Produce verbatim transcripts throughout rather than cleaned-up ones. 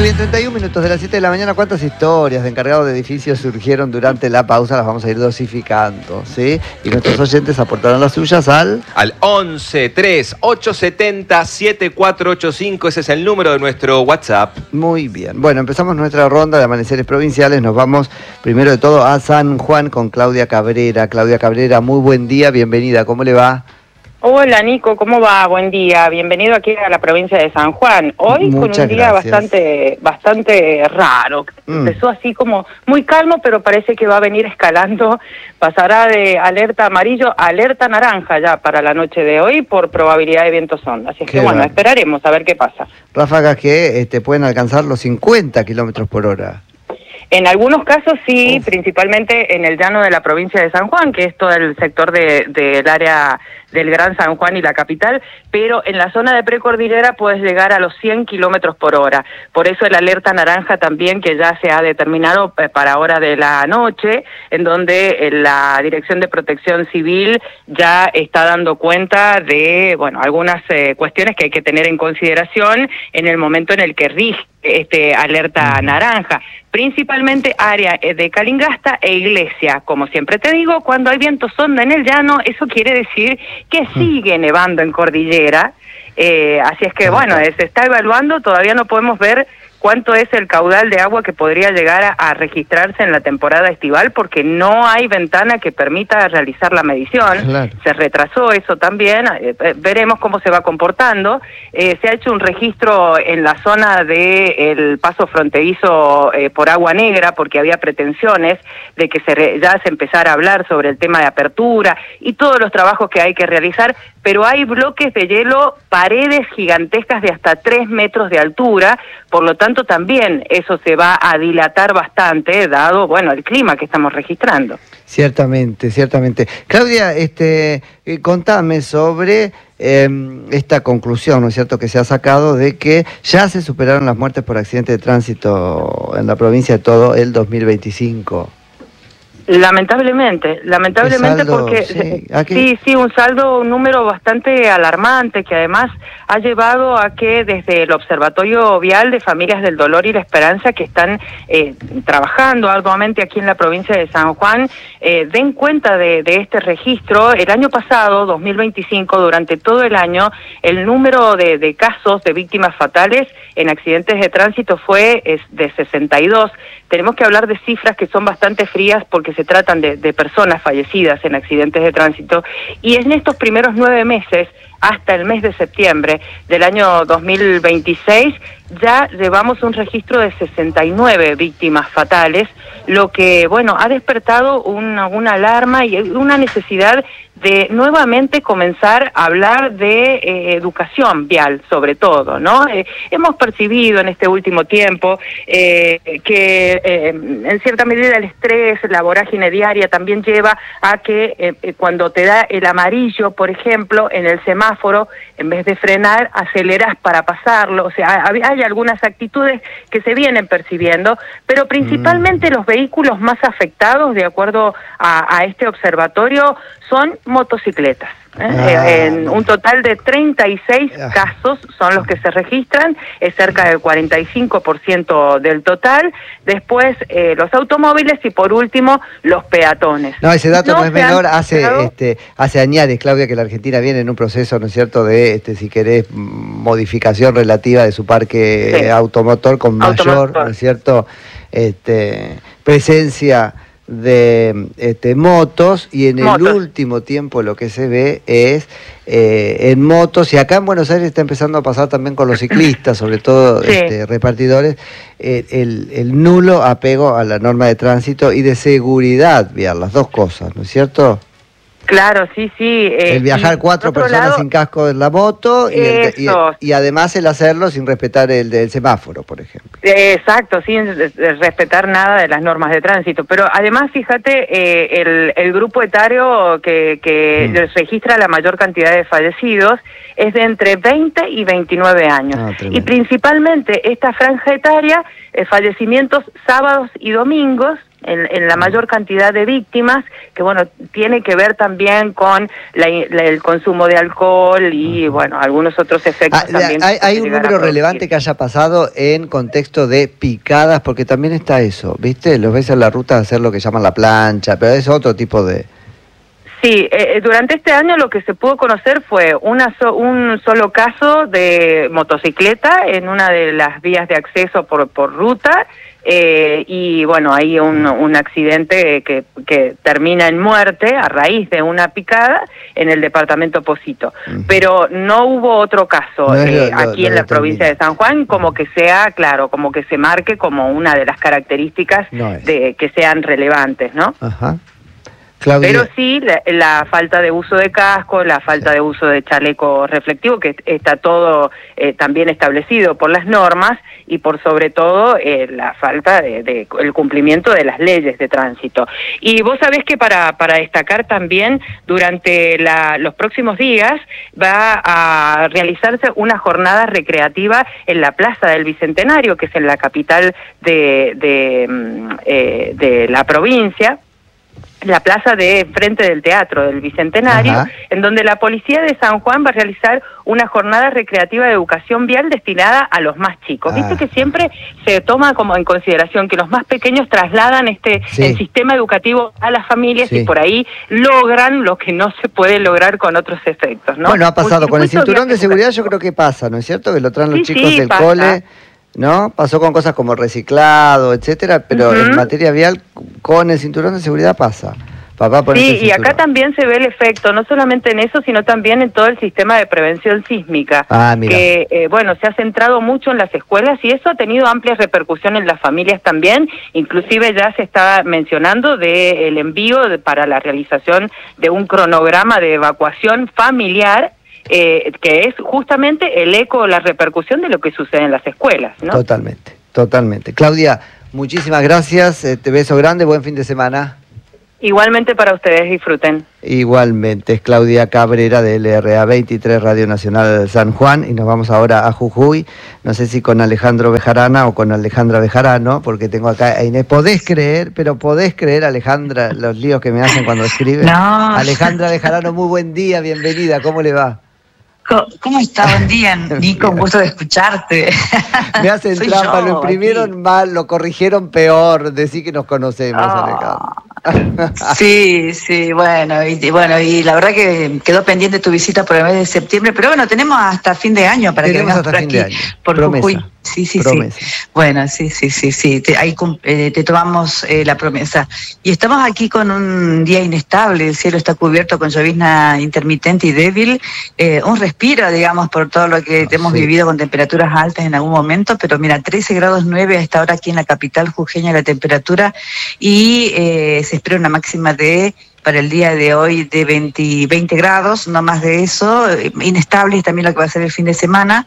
Muy bien, treinta y un minutos de las siete de la mañana. ¿Cuántas historias de encargados de edificios surgieron durante la pausa? Las vamos a ir dosificando, ¿sí? Y nuestros oyentes aportarán las suyas al... Al once tres ocho siete cero siete cuatro ocho cinco. Ese es el número de nuestro WhatsApp. Muy bien. Bueno, empezamos nuestra ronda de amaneceres provinciales. Nos vamos primero de todo a San Juan con Claudia Cabrera. Claudia Cabrera, muy buen día, bienvenida. ¿Cómo le va? Hola Nico, ¿cómo va? Buen día, bienvenido aquí a la provincia de San Juan. Hoy Muchas con un día gracias. bastante bastante raro. Mm. Empezó así como muy calmo, pero parece que va a venir escalando. Pasará de alerta amarillo a alerta naranja ya para la noche de hoy por probabilidad de vientos sonda. Así es Qué que bueno, bueno. esperaremos a ver qué pasa. Ráfagas que este, pueden alcanzar los cincuenta kilómetros por hora. En algunos casos sí, Uf. principalmente en el llano de la provincia de San Juan, que es todo el sector de, del área del Gran San Juan y la capital, pero en la zona de precordillera puedes llegar a los cien kilómetros por hora. Por eso el alerta naranja también, que ya se ha determinado para hora de la noche, en donde la Dirección de Protección Civil ya está dando cuenta de, bueno, algunas eh, cuestiones que hay que tener en consideración en el momento en el que rige este alerta naranja, principalmente área de Calingasta e Iglesia. Como siempre te digo, cuando hay viento sonda en el llano, eso quiere decir que sigue nevando en cordillera, eh, así es que bueno, eh, se está evaluando, todavía no podemos ver cuánto es el caudal de agua que podría llegar a, a registrarse en la temporada estival, porque no hay ventana que permita realizar la medición. Claro. Se retrasó eso también, eh, eh, veremos cómo se va comportando. Eh, se ha hecho un registro en la zona del paso fronterizo eh, por Agua Negra, porque había pretensiones de que se re, ya se empezara a hablar sobre el tema de apertura y todos los trabajos que hay que realizar, pero hay bloques de hielo, paredes gigantescas de hasta tres metros de altura, por lo tanto también eso se va a dilatar bastante, dado, bueno, el clima que estamos registrando. Ciertamente, ciertamente. Claudia, este, eh, contame sobre eh, esta conclusión, ¿no es cierto?, que se ha sacado de que ya se superaron las muertes por accidente de tránsito en la provincia de todo el dos mil veinticinco. Lamentablemente, lamentablemente saldo, porque sí, aquí... sí, sí, un saldo, un número bastante alarmante que además ha llevado a que desde el Observatorio Vial de Familias del Dolor y la Esperanza, que están eh, trabajando arduamente aquí en la provincia de San Juan, eh, den cuenta de, de este registro. El año pasado, dos mil veinticinco, durante todo el año, el número de, de casos de víctimas fatales en accidentes de tránsito fue es, de sesenta y dos. Tenemos que hablar de cifras que son bastante frías porque se tratan de, de personas fallecidas en accidentes de tránsito, y en estos primeros nueve meses, hasta el mes de septiembre del año dos mil veintiséis, ya llevamos un registro de sesenta y nueve víctimas fatales, lo que, bueno, ha despertado una, una alarma y una necesidad de nuevamente comenzar a hablar de eh, educación vial, sobre todo, ¿no? Eh, hemos percibido en este último tiempo eh, que eh, en cierta medida el estrés, la vorágine diaria también lleva a que eh, cuando te da el amarillo, por ejemplo, en el semáforo, en vez de frenar, aceleras para pasarlo. O sea, hay, hay algunas actitudes que se vienen percibiendo, pero principalmente mm. los vehículos más afectados, de acuerdo a, a este observatorio, son motocicletas. ¿eh? Ah, en un total de treinta y seis ah. casos son los que se registran, es cerca del cuarenta y cinco por ciento del total. Después eh, los automóviles y por último los peatones. No, ese dato no, no es menor, hace, han... este, hace añares, Claudia, que la Argentina viene en un proceso, ¿no es cierto?, de, este, si querés, modificación relativa de su parque sí. automotor con mayor, automotor. ¿no es cierto?, este, presencia de este, motos, y en motos. El último tiempo lo que se ve es eh, en motos, y acá en Buenos Aires está empezando a pasar también con los ciclistas, sobre todo sí. este, repartidores, eh, el, el nulo apego a la norma de tránsito y de seguridad vial, las dos cosas, ¿no es cierto? Claro, sí, sí. Eh, el viajar cuatro personas lado, sin casco en la moto y, el, y, y además el hacerlo sin respetar el, el semáforo, por ejemplo. Exacto, sin respetar nada de las normas de tránsito. Pero además, fíjate, eh, el, el grupo etario que, que mm. registra la mayor cantidad de fallecidos es de entre veinte y veintinueve años. Ah, y principalmente esta franja etaria, eh, fallecimientos sábados y domingos, en, en la mayor cantidad de víctimas, que bueno, tiene que ver también con la, la, el consumo de alcohol y bueno, algunos otros efectos ah, también. Hay, hay un número relevante que haya pasado en contexto de picadas, porque también está eso, ¿viste? Los ves en la ruta hacer lo que llaman la plancha, pero es otro tipo de... Sí, eh, durante este año lo que se pudo conocer fue una so, un solo caso de motocicleta en una de las vías de acceso por, por ruta, eh, y bueno, hay un, un accidente que, que termina en muerte a raíz de una picada en el departamento Pocito. Uh-huh. Pero no hubo otro caso no eh, lo, aquí lo, en lo la provincia de San Juan, como que sea, claro, como que se marque como una de las características no de que sean relevantes, ¿no? Ajá. Claudia. Pero sí, la, la falta de uso de casco, la falta sí. de uso de chaleco reflectivo, que está todo eh, también establecido por las normas, y por sobre todo eh, la falta de, de el cumplimiento de las leyes de tránsito. Y vos sabés que para, para destacar también, durante la, los próximos días va a realizarse una jornada recreativa en la Plaza del Bicentenario, que es en la capital de, de, eh, de la provincia, la plaza de frente del Teatro del Bicentenario, ajá, en donde la Policía de San Juan va a realizar una jornada recreativa de educación vial destinada a los más chicos. Ah. Viste que siempre se toma como en consideración que los más pequeños trasladan este sí. el sistema educativo a las familias, sí, y por ahí logran lo que no se puede lograr con otros efectos, ¿no? Bueno, ha pasado con el cinturón de seguridad, yo creo que pasa, ¿no es cierto? Que lo traen los sí, chicos sí, del pasa. cole... ¿no? Pasó con cosas como reciclado, etcétera, pero uh-huh. en materia vial, con el cinturón de seguridad pasa. Papá, sí, y acá también se ve el efecto, no solamente en eso, sino también en todo el sistema de prevención sísmica, ah, que, eh, bueno, se ha centrado mucho en las escuelas y eso ha tenido amplia repercusión en las familias también, inclusive ya se está mencionando de el envío de, para la realización de un cronograma de evacuación familiar, Eh, que es justamente el eco, la repercusión de lo que sucede en las escuelas, ¿no? Totalmente, totalmente. Claudia, muchísimas gracias, eh, te beso grande, buen fin de semana. Igualmente para ustedes, disfruten. Igualmente, es Claudia Cabrera de L R A veintitrés, Radio Nacional San Juan, y nos vamos ahora a Jujuy, no sé si con Alejandro Bejarana o con Alejandra Bejarano, porque tengo acá a Inés. ¿Podés creer, pero podés creer, Alejandra, los líos que me hacen cuando escriben? No. Alejandra Bejarano, muy buen día, bienvenida, ¿cómo le va? ¿Cómo está? Buen día, Nico, un gusto de escucharte. Me hacen Soy trampa, yo, lo imprimieron aquí. Mal, lo corrigieron peor, decí que nos conocemos, oh. Alejandra. Sí, sí, bueno y, bueno, y la verdad que quedó pendiente tu visita por el mes de septiembre, pero bueno, tenemos hasta fin de año para tenemos que vengas por aquí, de año. Por promesa, Jujuy. Sí, sí, promesa. sí. Bueno, sí, sí, sí, sí. Te, ahí eh, te tomamos eh, la promesa. Y estamos aquí con un día inestable, el cielo está cubierto con llovizna intermitente y débil, eh, un respiro, digamos, por todo lo que oh, hemos sí. vivido con temperaturas altas en algún momento, pero mira, trece grados nueve a esta hora aquí en la capital jujeña la temperatura, y eh, se espera una máxima de... para el día de hoy de veinte, veinte grados, no más de eso, inestable es también lo que va a ser el fin de semana,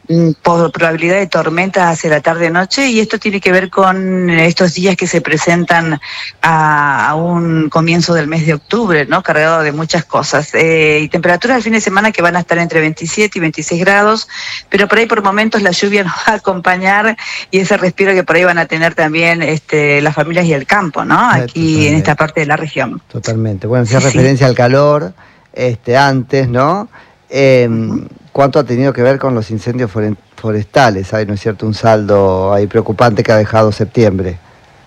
por probabilidad de tormentas hacia la tarde-noche, y esto tiene que ver con estos días que se presentan a, a un comienzo del mes de octubre, ¿no? Cargado de muchas cosas. Eh, y temperaturas del fin de semana que van a estar entre veintisiete y veintiséis grados, pero por ahí por momentos la lluvia nos va a acompañar y ese respiro que por ahí van a tener también este, las familias y el campo, ¿no? Aquí Totalmente. En esta parte de la región. Totalmente. Bueno, hacía sí, referencia sí. al calor este, antes, ¿no? Eh, uh-huh. ¿Cuánto ha tenido que ver con los incendios forestales? Hay, ¿no es cierto?, un saldo ahí preocupante que ha dejado septiembre.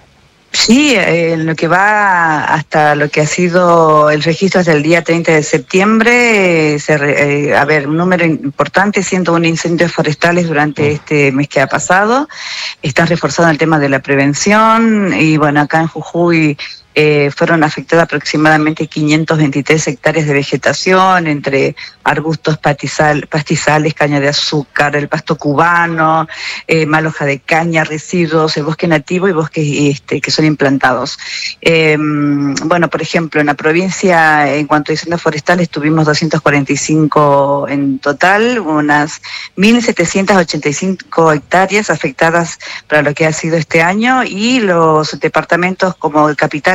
Sí, eh, lo que va hasta lo que ha sido el registro hasta el día treinta de septiembre, eh, se, eh, a ver, un número importante, ciento uno incendios forestales durante oh. este mes que ha pasado. Están reforzando el tema de la prevención y bueno, acá en Jujuy Eh, fueron afectadas aproximadamente quinientas veintitrés hectáreas de vegetación, entre arbustos, pastizal, pastizales, caña de azúcar, el pasto cubano, eh, maloja de caña, residuos, el bosque nativo y bosques este, que son implantados. Eh, bueno, por ejemplo, en la provincia, en cuanto a incendios forestales, tuvimos doscientas cuarenta y cinco en total, unas mil setecientas ochenta y cinco hectáreas afectadas para lo que ha sido este año, y los departamentos como el capital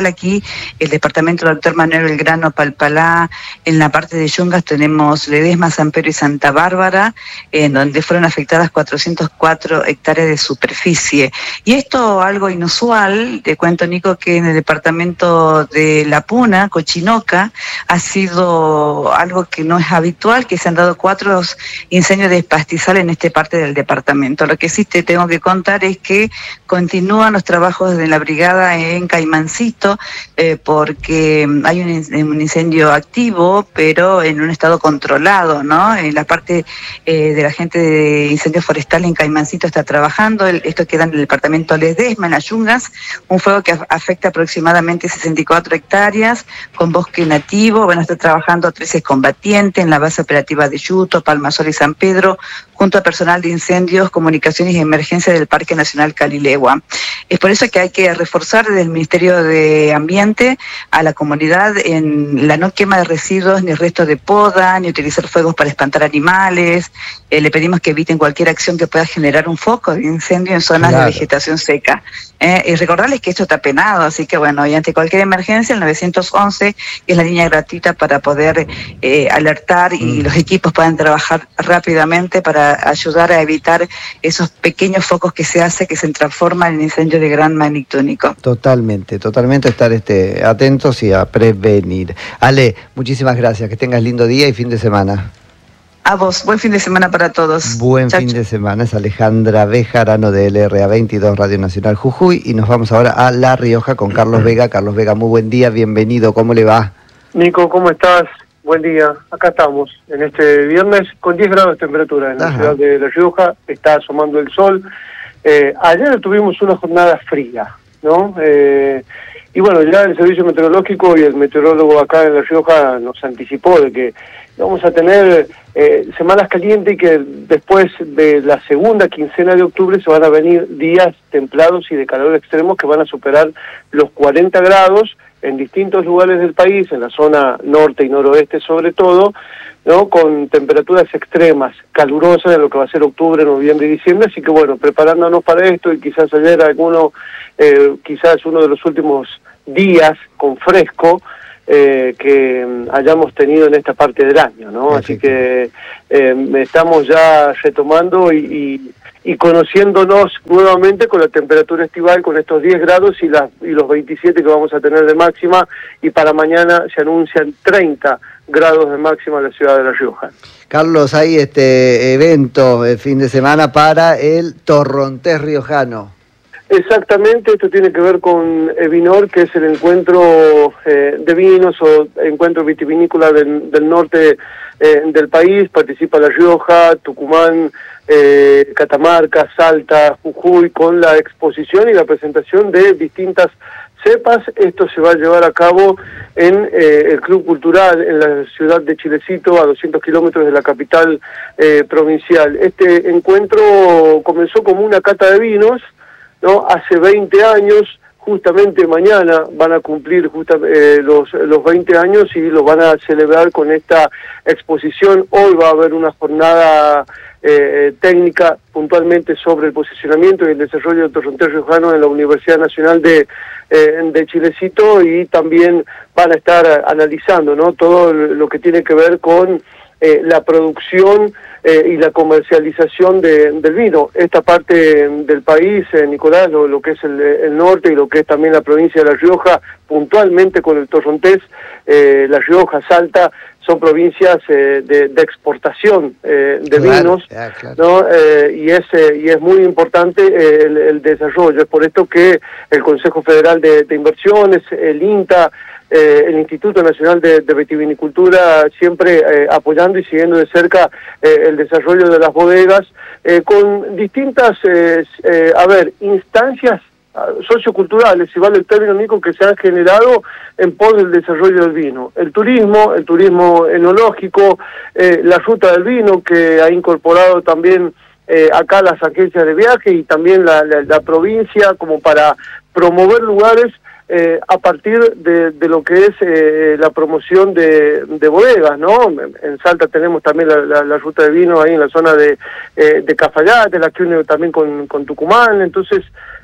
igual aquí el departamento del doctor Manuel Belgrano Palpalá, en la parte de Yungas tenemos Ledesma, San Pedro y Santa Bárbara, en donde fueron afectadas cuatrocientas cuatro hectáreas de superficie. Y esto algo inusual, te cuento Nico, que en el departamento de La Puna, Cochinoca, ha sido algo que no es habitual, que se han dado cuatro incendios de pastizal en esta parte del departamento. Lo que sí te tengo que contar es que continúan los trabajos de la brigada en Caimancito, eh, porque hay un, un incendio activo, pero en un estado controlado, ¿no? En la parte eh, de la gente de incendio forestal en Caimancito está trabajando. El, esto queda en el departamento Ledesma, en las Yungas, un fuego que afecta aproximadamente sesenta y cuatro hectáreas, con bosque nativo. Bueno, está trabajando trece combatientes en la base operativa de Yuto, Palmasol y San Pedro, junto a personal de incendios, comunicaciones y emergencia del Parque Nacional Calilegua. Es por eso que hay que reforzar desde el Ministerio de Ambiente a la comunidad en la no quema de residuos, ni restos de poda, ni utilizar fuegos para espantar animales. Eh, le pedimos que eviten cualquier acción que pueda generar un foco de incendio en zonas claro. de vegetación seca. Eh, y recordarles que esto está penado, así que bueno, y ante cualquier emergencia, el nueve once es la línea gratuita para poder eh, alertar y mm. los equipos puedan trabajar rápidamente para ayudar a evitar esos pequeños focos que se hace, que se transforman en incendios de gran magnitud, Nico. Totalmente, totalmente estar este, atentos y a prevenir. Ale, muchísimas gracias, que tengas lindo día y fin de semana. A vos, buen fin de semana para todos. Buen Chau, fin chau. de semana, es Alejandra Bejarano de L R A veintidós Radio Nacional Jujuy y nos vamos ahora a La Rioja con Carlos Vega. Carlos Vega, muy buen día, bienvenido, ¿cómo le va? Nico, ¿cómo estás? Buen día, acá estamos en este viernes con diez grados de temperatura en Ajá. la ciudad de La Rioja, está asomando el sol. Eh, ayer tuvimos una jornada fría, ¿no? Eh, y bueno, ya el servicio meteorológico y el meteorólogo acá en La Rioja nos anticipó de que vamos a tener eh, semanas calientes y que después de la segunda quincena de octubre se van a venir días templados y de calor extremo que van a superar los cuarenta grados en distintos lugares del país, en la zona norte y noroeste sobre todo, ¿no? Con temperaturas extremas, calurosas en lo que va a ser octubre, noviembre y diciembre, así que bueno, preparándonos para esto y quizás ayer alguno, eh, quizás uno de los últimos días con fresco, Eh, que hayamos tenido en esta parte del año, ¿no? Así que eh, estamos ya retomando y, y, y conociéndonos nuevamente con la temperatura estival, con estos diez grados y, la, y los veintisiete que vamos a tener de máxima, y para mañana se anuncian treinta grados de máxima en la ciudad de La Rioja. Carlos, hay este evento el fin de semana para el Torrontés riojano. Exactamente, esto tiene que ver con Evinor, que es el encuentro eh, de vinos o encuentro vitivinícola del, del norte eh, del país. Participa La Rioja, Tucumán, eh, Catamarca, Salta, Jujuy, con la exposición y la presentación de distintas cepas. Esto se va a llevar a cabo en eh, el Club Cultural, en la ciudad de Chilecito, a doscientos kilómetros de la capital eh, provincial. Este encuentro comenzó como una cata de vinos, ¿no? Hace veinte años, justamente mañana van a cumplir justa, eh, los, los veinte años y lo van a celebrar con esta exposición. Hoy va a haber una jornada eh, técnica puntualmente sobre el posicionamiento y el desarrollo del torrontés riojano en la Universidad Nacional de, eh, de Chilecito, y también van a estar analizando, ¿no? todo lo que tiene que ver con eh, la producción Eh, y la comercialización de, del vino. Esta parte del país, eh, Nicolás, lo, lo que es el, el norte y lo que es también la provincia de La Rioja, puntualmente con el torrontés, eh, La Rioja, Salta, son provincias eh, de, de exportación eh, de claro, vinos, yeah, claro. ¿no? Eh, y, es, eh, y es muy importante eh, el, el desarrollo. Es por esto que el Consejo Federal de, de Inversiones, el INTA, Eh, el Instituto Nacional de, de Vitivinicultura, siempre eh, apoyando y siguiendo de cerca eh, el desarrollo de las bodegas, eh, con distintas, eh, eh, a ver, instancias socioculturales, si vale el término, Nico, que se han generado en pos del desarrollo del vino. El turismo, el turismo enológico, eh, la ruta del vino, que ha incorporado también eh, acá las agencias de viaje y también la, la, la provincia, como para promover lugares Eh, a partir de, de lo que es eh, la promoción de, de bodegas, ¿no? En Salta tenemos también la, la, la ruta de vino ahí en la zona de, eh, de Cafayate, la que une también con, con Tucumán. Entonces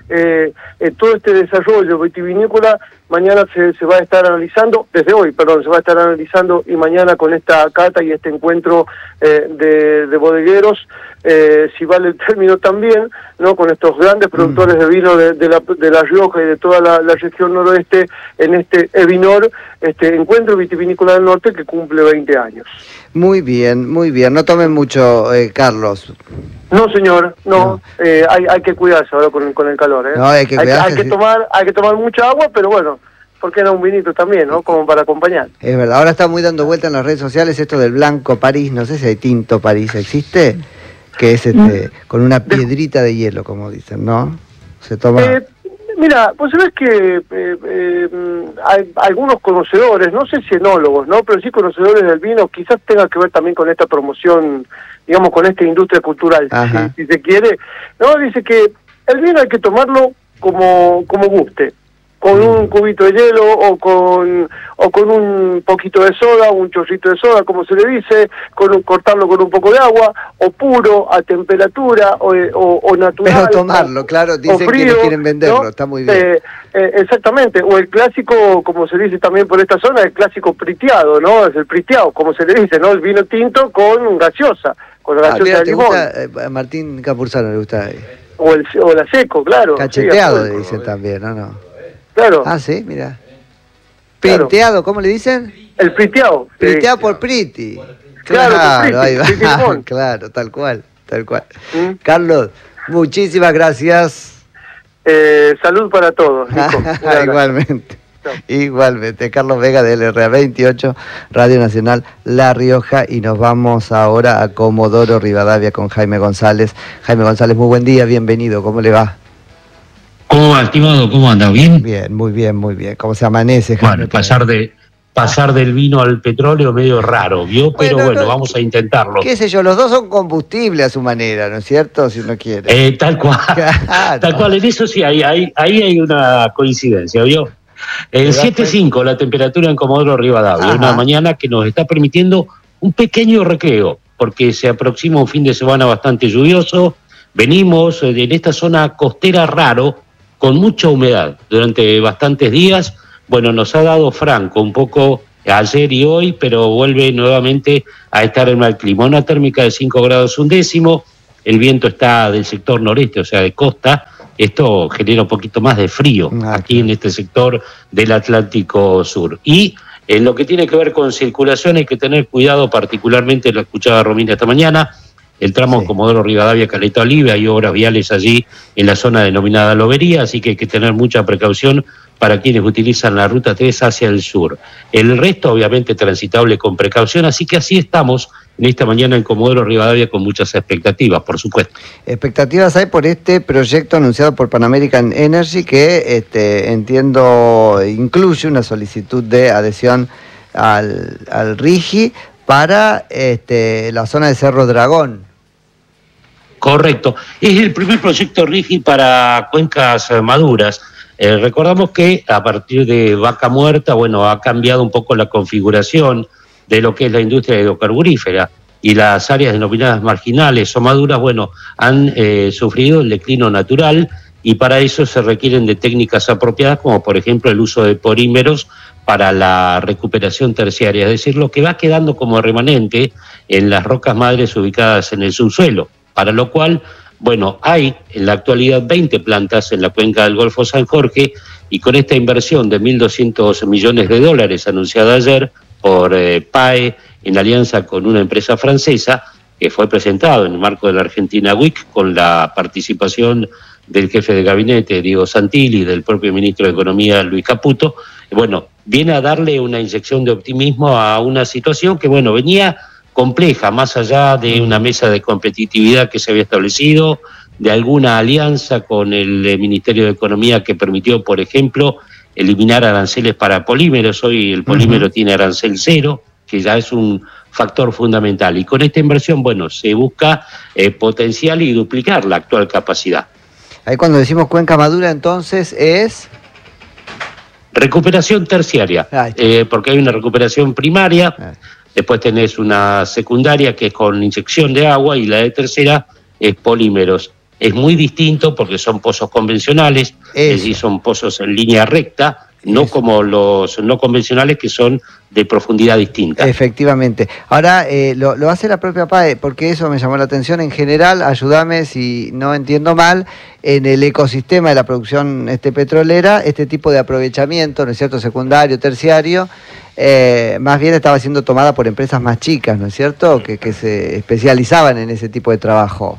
eh, eh, todo este desarrollo vitivinícola mañana se, se va a estar analizando, desde hoy, perdón, se va a estar analizando y mañana con esta cata y este encuentro eh, de, de bodegueros, eh, si vale el término también, ¿no? Con estos grandes productores mm. de vino de, de, la, de La Rioja y de toda la, la región noroeste, en este Evinor, este encuentro vitivinícola del norte que cumple veinte años. Muy bien, muy bien. No tomen mucho, eh, Carlos. No, señor, no. no. Eh, hay, hay que cuidarse ahora con, con el calor, ¿eh? No, hay que cuidarse. Hay, hay que tomar, hay que tomar mucha agua, pero bueno, ¿por qué no un vinito también, no? Como para acompañar. Es verdad. Ahora está muy dando vuelta en las redes sociales esto del blanco París. No sé si hay tinto París. ¿Existe? Que es este mm. con una piedrita de hielo, como dicen, ¿no? Se toma... Eh, Mira, pues sabes que eh, eh, hay algunos conocedores, no sé si enólogos, ¿no? Pero sí conocedores del vino, quizás tenga que ver también con esta promoción, digamos, con esta industria cultural, si, si se quiere. No, dice que el vino hay que tomarlo como, como guste, con un cubito de hielo o con o con un poquito de soda, un chorrito de soda, como se le dice, con un, cortarlo con un poco de agua, o puro, a temperatura, o, o, o natural. Pero tomarlo, o, claro, dicen frío, que quieren venderlo, ¿no? Está muy bien. Eh, eh, exactamente, o el clásico, como se dice también por esta zona, el clásico priteado, ¿no? Es el priteado, como se le dice, ¿no? El vino tinto con gaseosa, con la gaseosa ah, mira, de limón. Gusta, eh, a Martín Campuzano le gusta. Eh. O, el, o la seco, claro. Cacheteado, sí, le dicen también, ¿no? no. Claro. Ah, sí, mira. Priteado, claro. ¿Cómo le dicen? El priteado. Priteado sí. por Priti. Claro, claro, ahí va. Claro, tal cual, tal cual. ¿Mm? Carlos, muchísimas gracias. Eh, salud para todos, Nico. Igualmente. No. Igualmente, Carlos Vega de L R A veintiocho, Radio Nacional La Rioja, y nos vamos ahora a Comodoro Rivadavia con Jaime González. Jaime González, muy buen día, bienvenido, ¿cómo le va? ¿Cómo va, estimado? ¿Cómo anda? ¿Bien? Bien, muy bien, muy bien. ¿Cómo se amanece, Jaime? Bueno, pasar de pasar del vino al petróleo medio raro, ¿vio? Pero bueno, bueno no, vamos a intentarlo. Qué sé yo, los dos son combustible a su manera, ¿no es cierto? Si uno quiere. Eh, tal cual. Claro. Tal cual, en eso sí, hay, hay, ahí hay una coincidencia, ¿vio? El siete cinco, la temperatura en Comodoro Rivadavia, Ajá. una mañana que nos está permitiendo un pequeño recreo, porque se aproxima un fin de semana bastante lluvioso. Venimos en esta zona costera raro, con mucha humedad durante bastantes días. Bueno, nos ha dado franco un poco ayer y hoy, pero vuelve nuevamente a estar en mal clima. Una térmica de cinco grados un décimo, el viento está del sector noreste, o sea, de costa. Esto genera un poquito más de frío aquí en este sector del Atlántico Sur. Y en lo que tiene que ver con circulación hay que tener cuidado, particularmente, lo escuchaba Romina esta mañana, el tramo sí. Comodoro Rivadavia, Caleta Olivia, hay obras viales allí en la zona denominada Lobería, así que hay que tener mucha precaución para quienes utilizan la ruta tres hacia el sur. El resto, obviamente, transitable con precaución, así que así estamos en esta mañana en Comodoro Rivadavia con muchas expectativas, por supuesto. Expectativas hay por este proyecto anunciado por Pan American Energy que, este, entiendo, incluye una solicitud de adhesión al, al RIGI para este, la zona de Cerro Dragón. Correcto. Es el primer proyecto RIGI para cuencas maduras. Eh, recordamos que a partir de Vaca Muerta, bueno, ha cambiado un poco la configuración de lo que es la industria hidrocarburífera y las áreas denominadas marginales o maduras, bueno, han eh, sufrido el declino natural y para eso se requieren de técnicas apropiadas como por ejemplo el uso de polímeros para la recuperación terciaria, es decir, lo que va quedando como remanente en las rocas madres ubicadas en el subsuelo, para lo cual, bueno, hay en la actualidad veinte plantas en la cuenca del Golfo San Jorge y con esta inversión de mil doscientos millones de dólares anunciada ayer por eh, P A E en alianza con una empresa francesa que fue presentado en el marco de la Argentina Week con la participación del jefe de gabinete Diego Santilli y del propio ministro de Economía Luis Caputo, bueno, viene a darle una inyección de optimismo a una situación que, bueno, venía compleja, más allá de una mesa de competitividad que se había establecido, de alguna alianza con el Ministerio de Economía que permitió, por ejemplo, eliminar aranceles para polímeros. Hoy el polímero uh-huh. tiene arancel cero, que ya es un factor fundamental. Y con esta inversión, bueno, se busca eh, potenciar y duplicar la actual capacidad. Ahí cuando decimos cuenca madura, entonces, es... recuperación terciaria, eh, porque hay una recuperación primaria, ah. después tenés una secundaria que es con inyección de agua y la de tercera es polímeros. es muy distinto porque son pozos convencionales, Eso. es decir, son pozos en línea recta, no Eso. como los no convencionales que son de profundidad distinta. Efectivamente. Ahora, eh, lo, lo hace la propia P A E, porque eso me llamó la atención. En general, ayúdame si no entiendo mal, en el ecosistema de la producción este, petrolera, este tipo de aprovechamiento, ¿no es cierto?, secundario, terciario, eh, más bien estaba siendo tomada por empresas más chicas, ¿no es cierto?, que, que se especializaban en ese tipo de trabajo.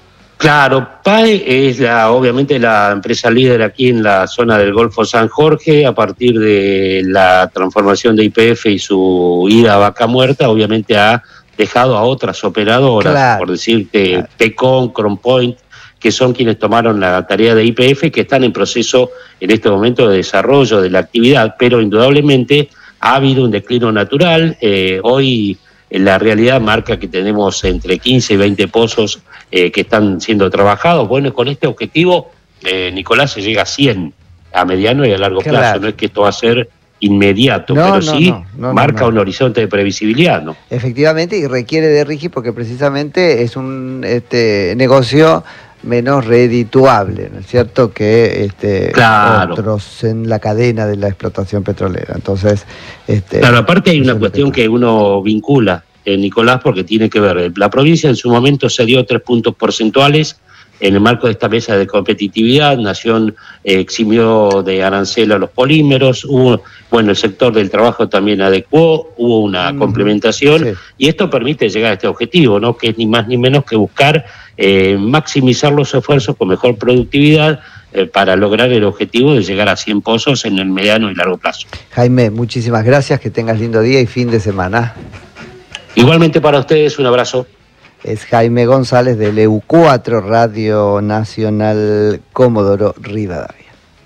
Claro, P A E es la, obviamente la empresa líder aquí en la zona del Golfo San Jorge. A partir de la transformación de Y P F y su ida a Vaca Muerta, obviamente ha dejado a otras operadoras, claro, por decirte, claro. Pecon, Cronpoint, que son quienes tomaron la tarea de Y P F, que están en proceso en este momento de desarrollo de la actividad, pero indudablemente ha habido un declino natural. Eh, hoy la realidad marca que tenemos entre quince y veinte pozos eh, que están siendo trabajados. Bueno, con este objetivo, eh, Nicolás, se llega a cien a mediano y a largo claro. plazo. No es que esto va a ser inmediato, no, pero no, sí no, no, marca no, no. un horizonte de previsibilidad, ¿no? Efectivamente, y requiere de RIGI porque precisamente es un este, negocio menos redituable, ¿no es cierto?, que este, claro. otros en la cadena de la explotación petrolera. Entonces, este, claro, aparte hay una cuestión que uno vincula, eh, Nicolás, porque tiene que ver, la provincia en su momento se dio tres puntos porcentuales en el marco de esta mesa de competitividad. Nación eh, eximió de arancel a los polímeros, hubo, bueno, el sector del trabajo también adecuó, hubo una mm, complementación, sí. y esto permite llegar a este objetivo, ¿no?, que es ni más ni menos que buscar eh, maximizar los esfuerzos con mejor productividad eh, para lograr el objetivo de llegar a cien pozos en el mediano y largo plazo. Jaime, muchísimas gracias, que tengas lindo día y fin de semana. Igualmente para ustedes, un abrazo. Es Jaime González del E U cuatro, Radio Nacional Comodoro Rivadavia.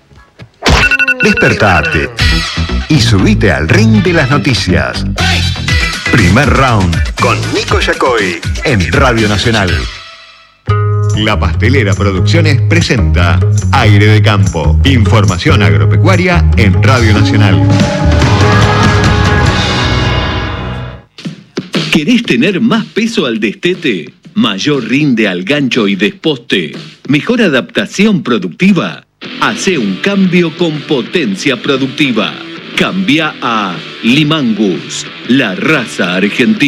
Despertate y subite al ring de las noticias. Primer round con Nico Yacoy en Radio Nacional. La Pastelera Producciones presenta Aire de Campo. Información agropecuaria en Radio Nacional. ¿Querés tener más peso al destete? ¿Mayor rinde al gancho y desposte? ¿Mejor adaptación productiva? Hacé un cambio con potencia productiva. Cambia a Limangus, la raza argentina.